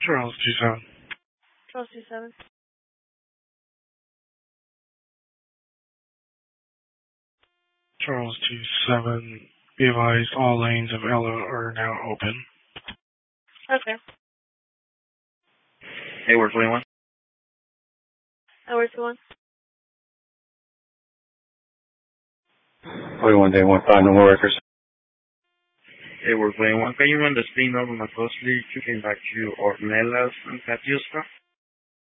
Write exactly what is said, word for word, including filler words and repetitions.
Charles two seven. Charles two seven. Charles two seven. Be advised, all lanes of Ella are now open. Okay. Hayward twenty-one. Hayward twenty-one. twenty-one day one five, no more records. Hayward twenty-one. Can you run the speed number my closely? You came back to Ornelas and Katiuska.